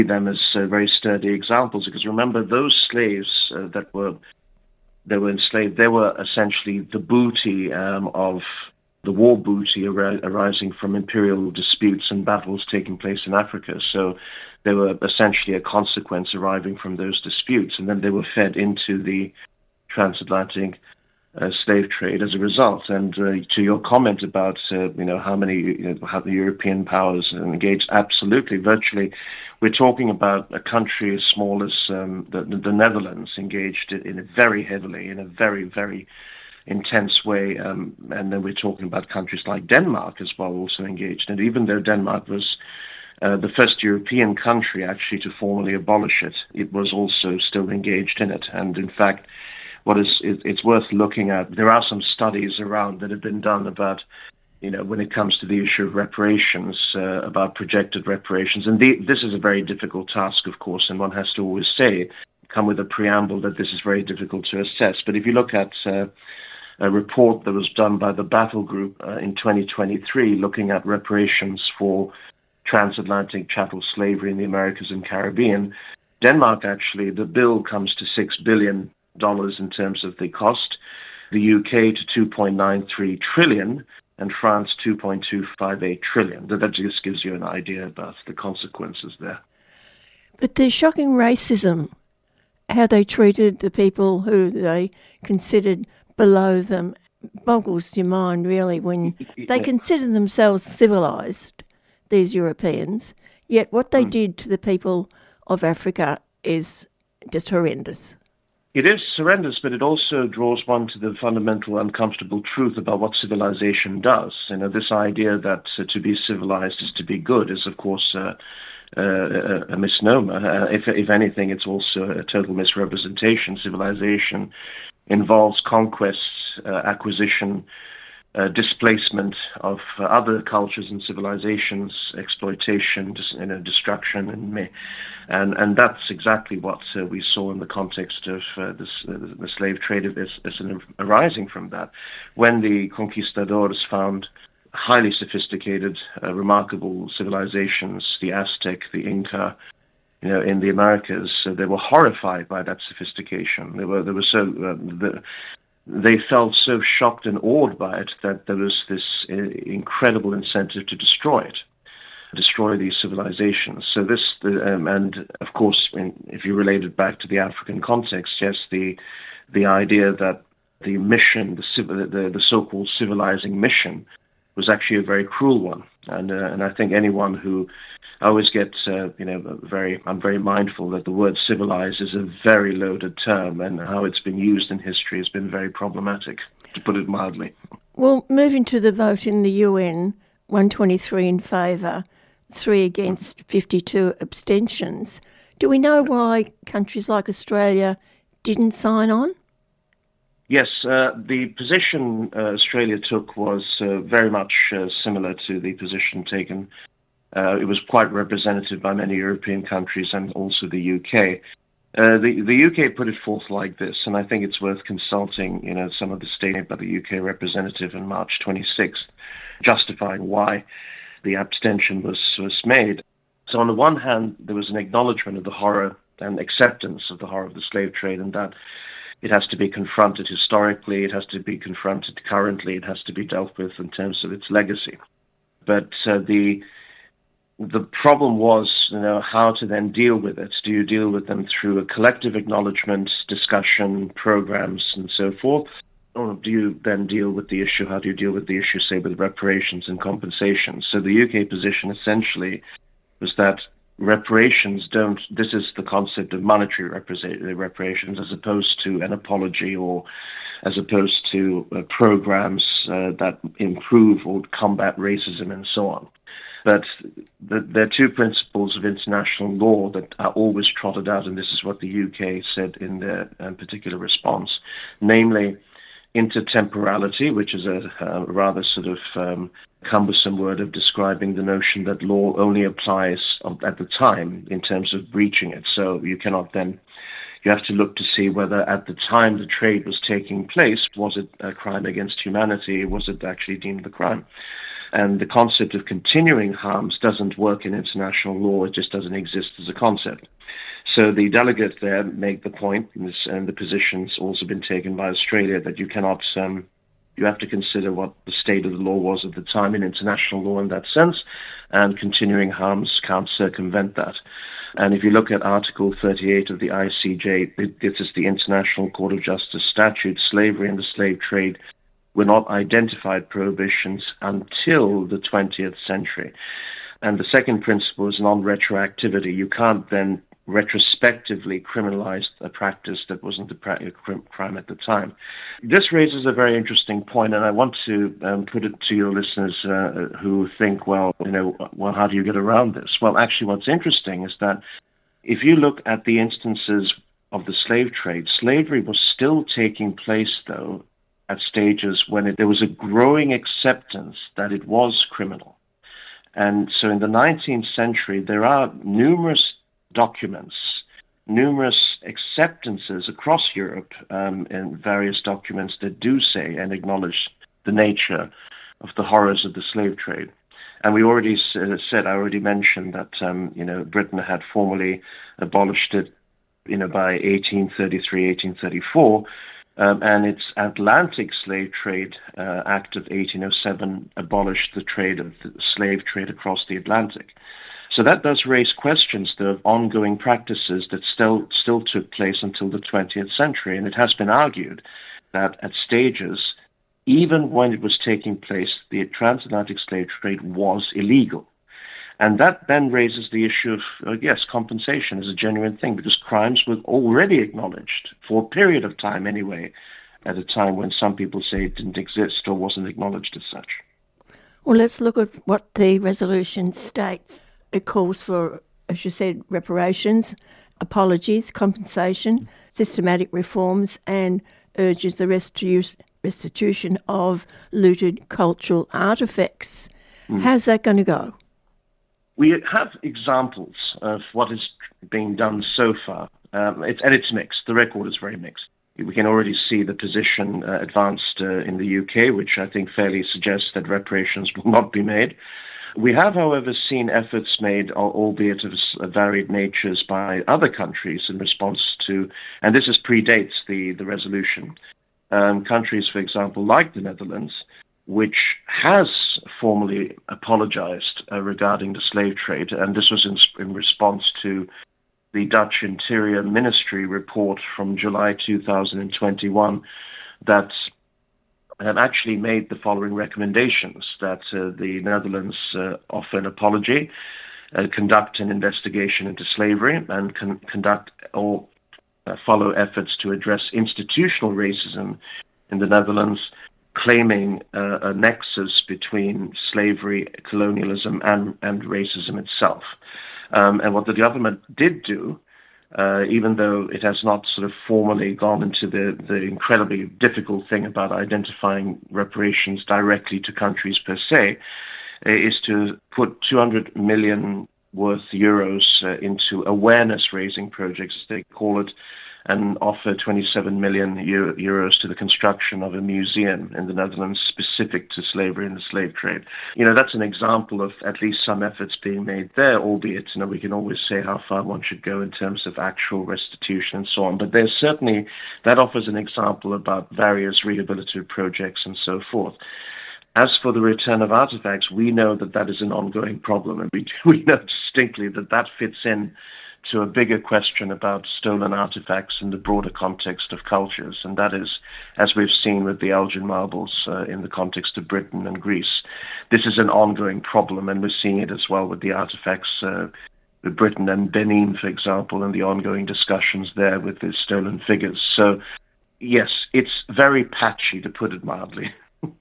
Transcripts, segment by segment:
them as very sturdy examples, because remember, those slaves that were enslaved, they were essentially the booty of the war booty arising from imperial disputes and battles taking place in Africa. So they were essentially a consequence arriving from those disputes, and then they were fed into the transatlantic slave trade as a result. And to your comment about how the European powers engaged, absolutely, virtually, we're talking about a country as small as the Netherlands engaged in it very heavily, in a very, very intense way. And then we're talking about countries like Denmark as well, also engaged. And even though Denmark was the first European country actually to formally abolish it, it was also still engaged in it. And in fact, it's worth looking at. There are some studies around that have been done about, when it comes to the issue of reparations, about projected reparations. And this is a very difficult task, of course, and one has to always come with a preamble that this is very difficult to assess. But if you look at a report that was done by the Battle Group in 2023, looking at reparations for transatlantic chattel slavery in the Americas and Caribbean, Denmark, actually, the bill comes to $6 billion in terms of the cost, the UK to 2.93 trillion, and France 2.258 trillion. That just gives you an idea about the consequences there. But the shocking racism, how they treated the people who they considered below them, boggles your mind, really, when they consider themselves civilised, these Europeans, yet what they did to the people of Africa is just horrendous. It is horrendous, but it also draws one to the fundamental uncomfortable truth about what civilization does. This idea that to be civilized is to be good is, of course, a misnomer. If anything, it's also a total misrepresentation. Civilization involves conquest, acquisition, displacement of other cultures and civilizations, exploitation, destruction, and that's exactly what we saw in the context of the slave trade as arising from that. When the conquistadors found highly sophisticated, remarkable civilizations, the Aztec, the Inca, in the Americas, they were horrified by that sophistication. They felt so shocked and awed by it that there was this incredible incentive to destroy these civilizations. So and of course, if you relate it back to the African context, yes, the idea that the mission, the so-called civilizing mission, was actually a very cruel one. And I think anyone who I always get, I'm very mindful that the word civilize is a very loaded term, and how it's been used in history has been very problematic, to put it mildly. Well, moving to the vote in the UN, 123 in favour, 3 against, 52 abstentions. Do we know why countries like Australia didn't sign on? Yes, the position Australia took was very much similar to the position taken. It was quite representative by many European countries and also the UK. The UK put it forth like this, and I think it's worth consulting, some of the statement by the UK representative on March 26th, justifying why the abstention was made. So on the one hand, there was an acknowledgement of the horror and acceptance of the horror of the slave trade, and that it has to be confronted historically, it has to be confronted currently, it has to be dealt with in terms of its legacy. But the problem was, how to then deal with it. Do you deal with them through a collective acknowledgement, discussion, programs, and so forth? Or do you then deal with the issue? How do you deal with the issue, say, with reparations and compensation? So the UK position essentially was that reparations this is the concept of monetary reparations as opposed to an apology or as opposed to programs that improve or combat racism and so on. But there are two principles of international law that are always trotted out, and this is what the UK said in their particular response, namely intertemporality, which is a rather sort of cumbersome word of describing the notion that law only applies at the time in terms of breaching it. So you cannot then, you have to look to see whether at the time the trade was taking place, was it a crime against humanity, was it actually deemed a crime? And the concept of continuing harms doesn't work in international law. It just doesn't exist as a concept. So the delegates there make the point, and the position's also been taken by Australia, that you cannot, you have to consider what the state of the law was at the time in international law in that sense, and continuing harms can't circumvent that. And if you look at Article 38 of the ICJ, this is the International Court of Justice statute, slavery and the slave trade were not identified prohibitions until the 20th century. And the second principle is non-retroactivity. You can't then retrospectively criminalize a practice that wasn't a crime at the time. This raises a very interesting point, and I want to put it to your listeners who think, well, how do you get around this? Well, actually, what's interesting is that if you look at the instances of the slave trade, slavery was still taking place, though, at stages when there was a growing acceptance that it was criminal. And so in the 19th century, there are numerous documents, numerous acceptances across Europe in various documents that do say and acknowledge the nature of the horrors of the slave trade. And we already I already mentioned that, Britain had formally abolished it, by 1833, 1834, and its Atlantic Slave Trade Act of 1807 abolished the trade of the slave trade across the Atlantic. So that does raise questions, though, of ongoing practices that still took place until the 20th century. And it has been argued that at stages, even when it was taking place, the transatlantic slave trade was illegal. And that then raises the issue of, yes, compensation is a genuine thing, because crimes were already acknowledged for a period of time anyway, at a time when some people say it didn't exist or wasn't acknowledged as such. Well, let's look at what the resolution states. It calls for, as you said, reparations, apologies, compensation, systematic reforms, and urges the restitution of looted cultural artefacts. How's that going to go? We have examples of what is being done so far. It's mixed. The record is very mixed. We can already see the position advanced in the UK, which I think fairly suggests that reparations will not be made. We have, however, seen efforts made, albeit of varied natures, by other countries in response to, and this predates the resolution. Countries, for example, like the Netherlands, which has formally apologized regarding the slave trade, and this was in response to the Dutch Interior Ministry report from July 2021 that actually made the following recommendations: that the Netherlands offer an apology, conduct an investigation into slavery, and conduct or follow efforts to address institutional racism in the Netherlands, claiming a nexus between slavery, colonialism, and racism itself. And what the government did do, even though it has not sort of formally gone into the incredibly difficult thing about identifying reparations directly to countries per se, is to put 200 million worth euros into awareness-raising projects, as they call it, and offer 27 million euros to the construction of a museum in the Netherlands specific to slavery and the slave trade. That's an example of at least some efforts being made there, albeit, we can always say how far one should go in terms of actual restitution and so on. But there's certainly, that offers an example about various rehabilitative projects and so forth. As for the return of artifacts, we know that is an ongoing problem, and we know distinctly that fits in to a bigger question about stolen artifacts in the broader context of cultures, and that is, as we've seen with the Elgin marbles in the context of Britain and Greece, this is an ongoing problem, and we're seeing it as well with the artifacts with Britain and Benin, for example, and the ongoing discussions there with the stolen figures. So, yes, it's very patchy, to put it mildly.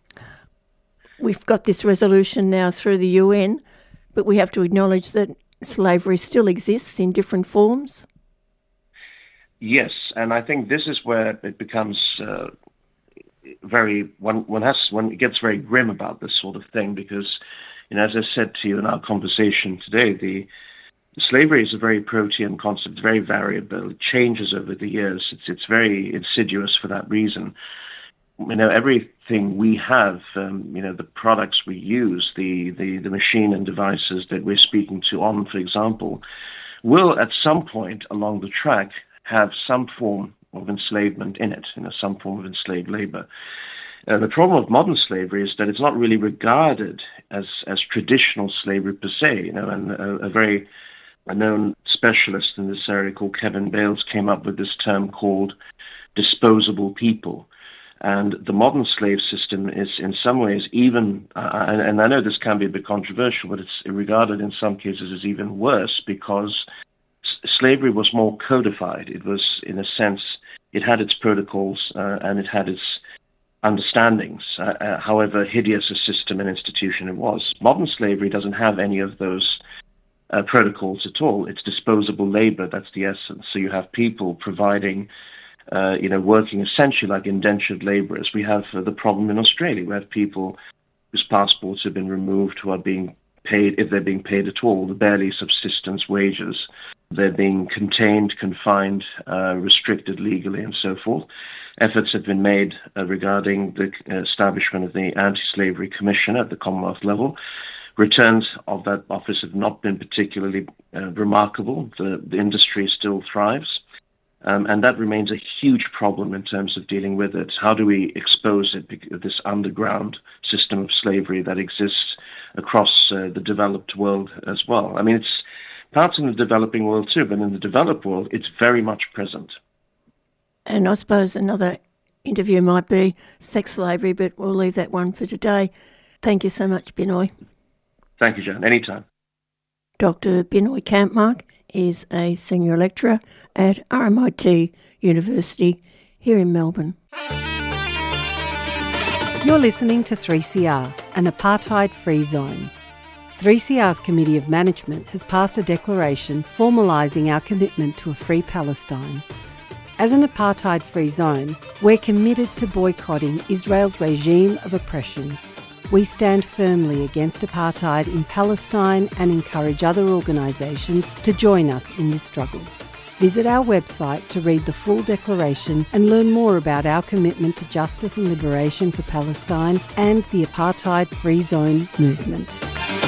We've got this resolution now through the UN, but we have to acknowledge that slavery still exists in different forms. Yes, and I think this is where it becomes one gets very grim about this sort of thing, because, as I said to you in our conversation today, the slavery is a very protean concept, very variable. It changes over the years. It's very insidious for that reason. everything we have, the products we use, the machine and devices that we're speaking to on, for example, will at some point along the track have some form of enslavement in it, some form of enslaved labor. The problem of modern slavery is that it's not really regarded as traditional slavery per se. And a very known specialist in this area called Kevin Bales came up with this term called disposable people. And the modern slave system is in some ways even, and I know this can be a bit controversial, but it's regarded in some cases as even worse because slavery was more codified. It was, in a sense, it had its protocols and it had its understandings, however hideous a system and institution it was. Modern slavery doesn't have any of those protocols at all. It's disposable labor, that's the essence. So you have people providing, working essentially like indentured laborers. We have the problem in Australia. We have people whose passports have been removed who are being paid, if they're being paid at all, the barely subsistence wages. They're being contained, confined, restricted legally, and so forth. Efforts have been made regarding the establishment of the Anti-Slavery Commission at the Commonwealth level. Returns of that office have not been particularly remarkable. The industry still thrives, and that remains a huge problem in terms of dealing with it. How do we expose this underground system of slavery that exists across the developed world as well? I mean, it's parts in the developing world too, but in the developed world, it's very much present. And I suppose another interview might be sex slavery, but we'll leave that one for today. Thank you so much, Binoy. Thank you, Jan. Anytime. Dr. Binoy Kampmark is a senior lecturer at RMIT University here in Melbourne. You're listening to 3CR, an apartheid-free zone. 3CR's Committee of Management has passed a declaration formalising our commitment to a free Palestine. As an apartheid-free zone, we're committed to boycotting Israel's regime of oppression. We stand firmly against apartheid in Palestine and encourage other organisations to join us in this struggle. Visit our website to read the full declaration and learn more about our commitment to justice and liberation for Palestine and the apartheid-free zone movement.